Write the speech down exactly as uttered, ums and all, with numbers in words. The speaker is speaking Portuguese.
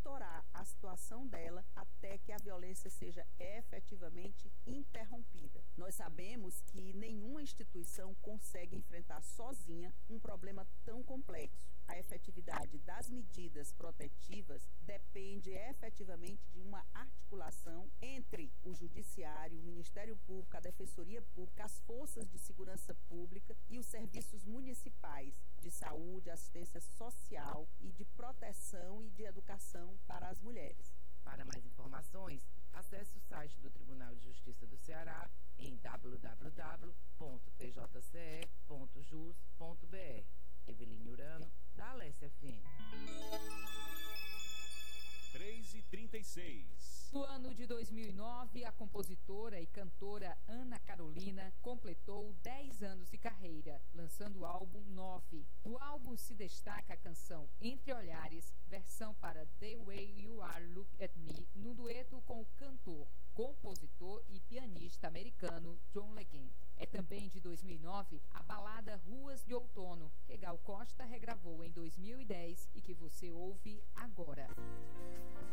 monitorar a situação dela até que a violência seja efetivamente interrompida. Nós sabemos que nenhuma instituição consegue enfrentar sozinha um problema tão complexo. A efetividade das medidas protetivas depende efetivamente de uma articulação entre o Judiciário, o Ministério Público, a Defensoria Pública, as forças de segurança pública e os serviços municipais de saúde, assistência social e de proteção e de educação para as mulheres. Para mais informações, acesse o site do Tribunal de Justiça do Ceará em w w w ponto t j c e ponto jus ponto b r. Eveline Urano, da Alessia F M. três e trinta e seis. No ano de dois mil e nove, a compositora e cantora Ana Carolina completou dez anos de carreira, lançando o álbum nove. No álbum se destaca a canção Entre Olhares, versão para The Way You Are Look at Me, no dueto com o cantor, compositor e pianista americano John Legend. É também de dois mil e nove a balada Ruas de Outono, que Gal Costa regravou em dois mil e dez e que você ouve agora.